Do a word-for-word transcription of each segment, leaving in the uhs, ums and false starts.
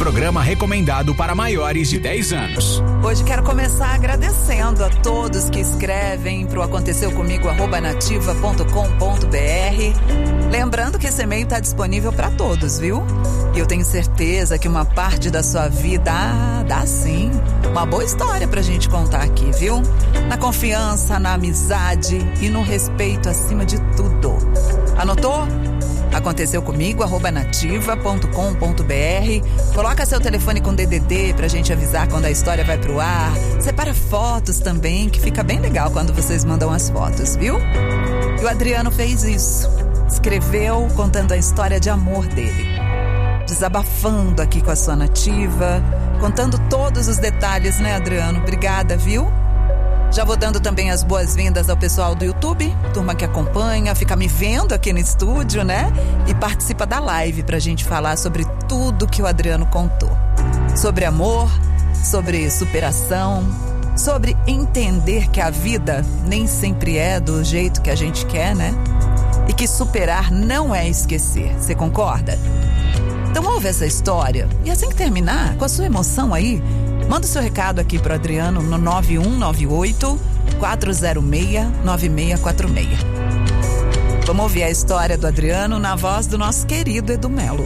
Programa recomendado para maiores de dez anos. Hoje quero começar agradecendo a todos que escrevem pro aconteceu comigo arroba nativa ponto com ponto br. Lembrando que esse e-mail está disponível para todos, viu? E eu tenho certeza que uma parte da sua vida ah, dá sim uma boa história pra gente contar aqui, viu? Na confiança, na amizade e no respeito acima de tudo. Anotou? Aconteceu comigo, arroba nativa ponto com ponto br. Coloca seu telefone com D D D pra gente avisar quando a história vai pro ar. Separa fotos também, que fica bem legal quando vocês mandam as fotos, viu? E o Adriano fez isso. Escreveu contando a história de amor dele. Desabafando aqui com a sua nativa, contando todos os detalhes, né, Adriano? Obrigada, viu? Já vou dando também as boas-vindas ao pessoal do YouTube, turma que acompanha, fica me vendo aqui no estúdio, né? E participa da live pra gente falar sobre tudo que o Adriano contou. Sobre amor, sobre superação, sobre entender que a vida nem sempre é do jeito que a gente quer, né? E que superar não é esquecer. Você concorda? Então ouve essa história e assim que terminar, com a sua emoção aí, manda o seu recado aqui pro Adriano no nove um nove oito, quatro zero seis, nove seis quatro seis. Vamos ouvir a história do Adriano na voz do nosso querido Edu Melo.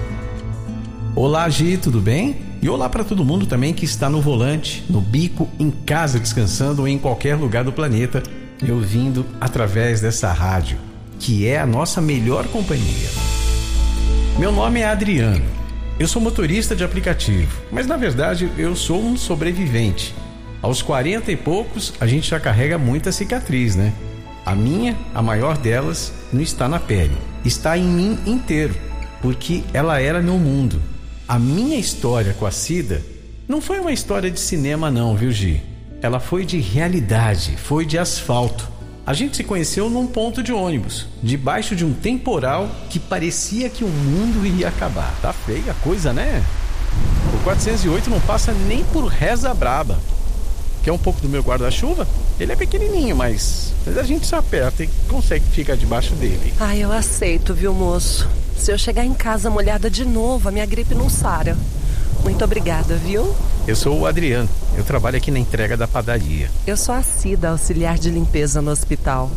Olá, Gi, tudo bem? E olá para todo mundo também que está no volante, no bico, em casa descansando ou em qualquer lugar do planeta, me ouvindo através dessa rádio, que é a nossa melhor companhia. Meu nome é Adriano. Eu sou motorista de aplicativo, mas na verdade eu sou um sobrevivente. Aos quarenta e poucos, a gente já carrega muita cicatriz, né? A minha, a maior delas, não está na pele, está em mim inteiro, porque ela era meu mundo. A minha história com a Cida não foi uma história de cinema não, viu, Gi? Ela foi de realidade, foi de asfalto. A gente se conheceu num ponto de ônibus, debaixo de um temporal que parecia que o mundo ia acabar. Tá feia a coisa, né? O quatrocentos e oito não passa nem por reza braba. Quer um pouco do meu guarda-chuva? Ele é pequenininho, mas, mas a gente se aperta e consegue ficar debaixo dele. Ah, eu aceito, viu, moço? Se eu chegar em casa molhada de novo, a minha gripe não sara. Muito obrigada, viu? Eu sou o Adriano, eu trabalho aqui na entrega da padaria. Eu sou a Cida, auxiliar de limpeza no hospital.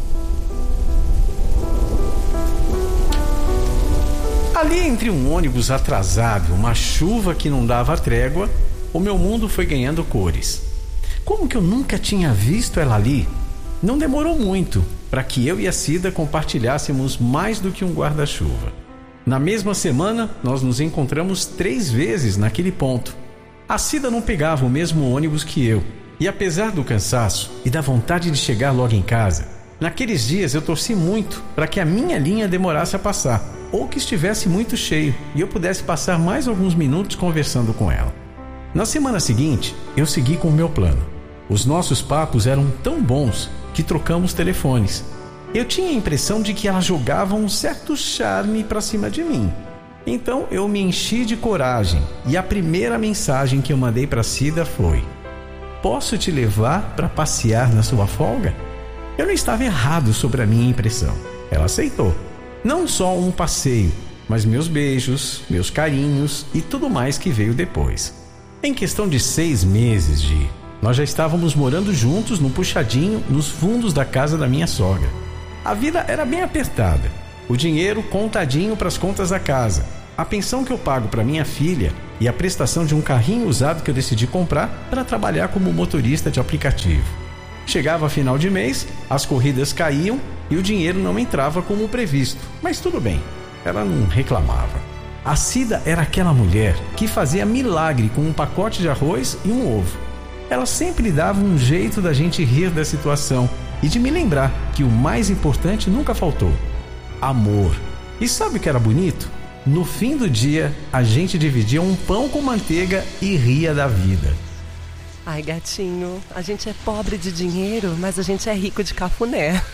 Ali entre um ônibus atrasado, uma chuva que não dava trégua, o meu mundo foi ganhando cores. Como que eu nunca tinha visto ela ali? Não demorou muito para que eu e a Cida compartilhássemos mais do que um guarda-chuva. Na mesma semana, nós nos encontramos três vezes naquele ponto. A Cida não pegava o mesmo ônibus que eu, e apesar do cansaço e da vontade de chegar logo em casa, naqueles dias eu torci muito para que a minha linha demorasse a passar, ou que estivesse muito cheio e eu pudesse passar mais alguns minutos conversando com ela. Na semana seguinte, eu segui com o meu plano. Os nossos papos eram tão bons que trocamos telefones. Eu tinha a impressão de que ela jogava um certo charme para cima de mim. Então eu me enchi de coragem e a primeira mensagem que eu mandei para Cida foi: posso te levar para passear na sua folga? Eu não estava errado sobre a minha impressão. Ela aceitou. Não só um passeio, mas meus beijos, meus carinhos e tudo mais que veio depois. Em questão de seis meses, Gi, nós já estávamos morando juntos no puxadinho nos fundos da casa da minha sogra. A vida era bem apertada. O dinheiro contadinho para as contas da casa, a pensão que eu pago para minha filha e a prestação de um carrinho usado que eu decidi comprar para trabalhar como motorista de aplicativo. Chegava final de mês, as corridas caíam e o dinheiro não entrava como previsto, mas tudo bem, ela não reclamava. A Cida era aquela mulher que fazia milagre com um pacote de arroz e um ovo. Ela sempre dava um jeito da gente rir da situação e de me lembrar que o mais importante nunca faltou: amor. E sabe o que era bonito? No fim do dia, a gente dividia um pão com manteiga e ria da vida. Ai, gatinho, a gente é pobre de dinheiro, mas a gente é rico de cafuné.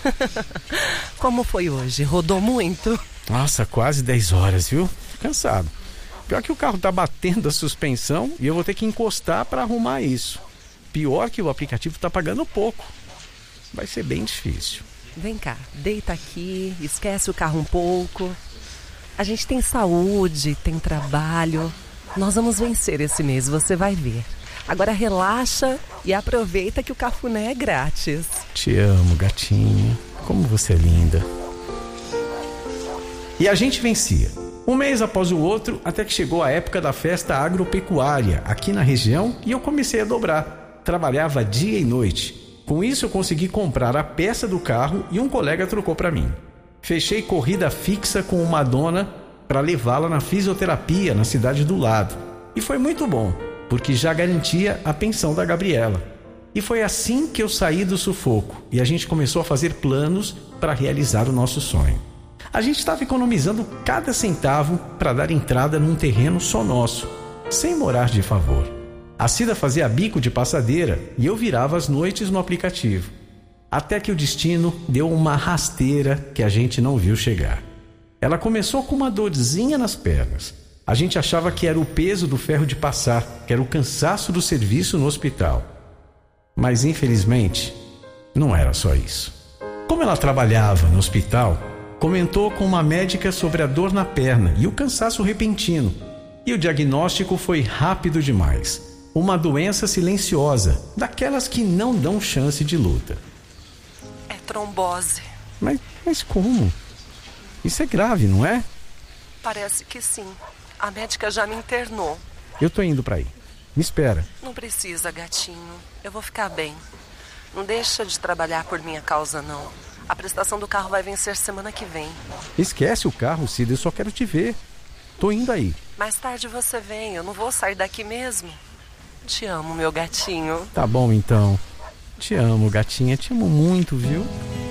Como foi hoje? Rodou muito? Nossa, quase dez horas, viu? Cansado. Pior que o carro tá batendo a suspensão e eu vou ter que encostar para arrumar isso. Pior que o aplicativo tá pagando pouco. Vai ser bem difícil. Vem cá, deita aqui, esquece o carro um pouco. A gente tem saúde, tem trabalho. Nós vamos vencer esse mês, você vai ver. Agora relaxa e aproveita que o cafuné é grátis. Te amo, gatinha. Como você é linda. E a gente vencia. Um mês após o outro, até que chegou a época da festa agropecuária aqui na região e eu comecei a dobrar. Trabalhava dia e noite. Com isso eu consegui comprar a peça do carro e um colega trocou para mim. Fechei corrida fixa com uma dona para levá-la na fisioterapia na cidade do lado. E foi muito bom, porque já garantia a pensão da Gabriela. E foi assim que eu saí do sufoco e a gente começou a fazer planos para realizar o nosso sonho. A gente estava economizando cada centavo para dar entrada num terreno só nosso, sem morar de favor. A Cida fazia bico de passadeira e eu virava as noites no aplicativo. Até que o destino deu uma rasteira que a gente não viu chegar. Ela começou com uma dorzinha nas pernas. A gente achava que era o peso do ferro de passar, que era o cansaço do serviço no hospital. Mas infelizmente, não era só isso. Como ela trabalhava no hospital, comentou com uma médica sobre a dor na perna e o cansaço repentino. E o diagnóstico foi rápido demais. Uma doença silenciosa, daquelas que não dão chance de luta. É trombose. Mas, mas como? Isso é grave, não é? Parece que sim. A médica já me internou. Eu tô indo pra aí. Me espera. Não precisa, gatinho. Eu vou ficar bem. Não deixa de trabalhar por minha causa, não. A prestação do carro vai vencer semana que vem. Esquece o carro, Cida. Eu só quero te ver. Tô indo aí. Mais tarde você vem. Eu não vou sair daqui mesmo. Te amo, meu gatinho. Tá bom, então. Te amo, gatinha. Te amo muito, viu?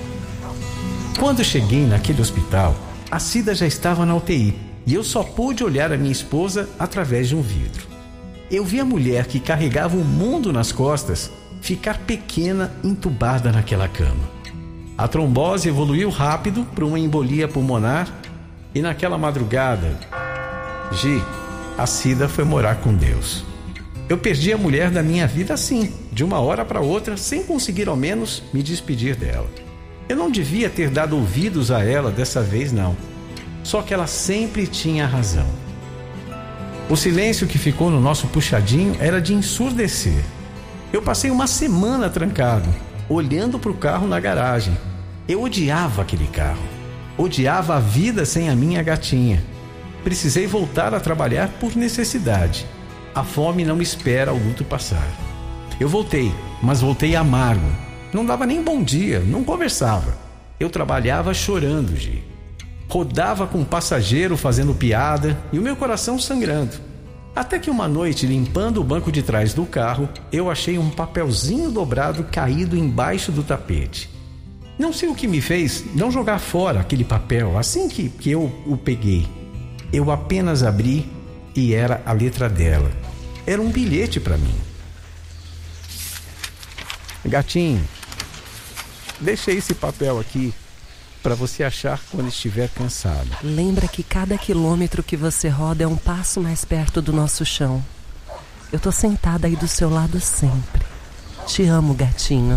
Quando cheguei naquele hospital, a Cida já estava na U T I e eu só pude olhar a minha esposa através de um vidro. Eu vi a mulher que carregava o mundo nas costas ficar pequena, entubada naquela cama. A trombose evoluiu rápido para uma embolia pulmonar e naquela madrugada, Gi, a Cida foi morar com Deus. Eu perdi a mulher da minha vida assim, de uma hora para outra, sem conseguir ao menos me despedir dela. Eu não devia ter dado ouvidos a ela dessa vez, não. Só que ela sempre tinha razão. O silêncio que ficou no nosso puxadinho era de ensurdecer. Eu passei uma semana trancado, olhando para o carro na garagem. Eu odiava aquele carro. Odiava a vida sem a minha gatinha. Precisei voltar a trabalhar por necessidade. A fome não espera o luto passar. Eu voltei, mas voltei amargo. Não dava nem bom dia, não conversava. Eu trabalhava chorando, Gi. Rodava com um passageiro fazendo piada e o meu coração sangrando. Até que uma noite, limpando o banco de trás do carro, eu achei um papelzinho dobrado caído embaixo do tapete. Não sei o que me fez não jogar fora aquele papel assim que, que eu o peguei. Eu apenas abri e era a letra dela. Era um bilhete para mim. Gatinho, deixei esse papel aqui para você achar quando estiver cansado. Lembra que cada quilômetro que você roda é um passo mais perto do nosso chão. Eu tô sentada aí do seu lado sempre. Te amo, gatinho.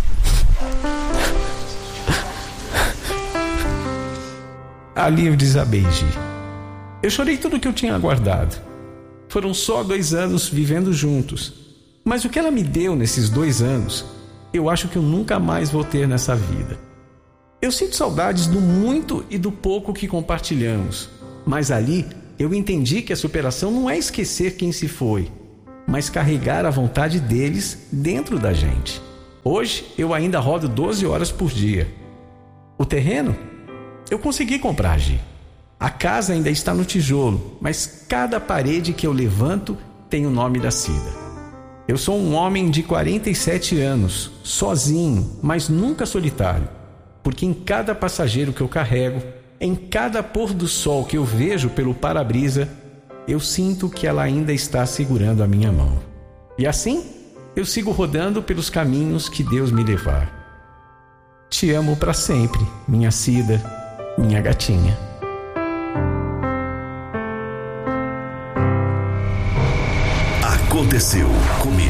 Ali eu desabei, Gi. Eu chorei tudo o que eu tinha guardado. Foram só dois anos vivendo juntos. Mas o que ela me deu nesses dois anos, eu acho que eu nunca mais vou ter nessa vida. Eu sinto saudades do muito e do pouco que compartilhamos. Mas ali eu entendi que a superação não é esquecer quem se foi, mas carregar a vontade deles dentro da gente. Hoje eu ainda rodo doze horas por dia. O terreno? Eu consegui comprar, Gi. A casa ainda está no tijolo, mas cada parede que eu levanto tem o nome da Cida. Eu sou um homem de quarenta e sete anos, sozinho, mas nunca solitário. Porque em cada passageiro que eu carrego, em cada pôr do sol que eu vejo pelo para-brisa, eu sinto que ela ainda está segurando a minha mão. E assim, eu sigo rodando pelos caminhos que Deus me levar. Te amo para sempre, minha Cida, minha gatinha. Aconteceu comigo.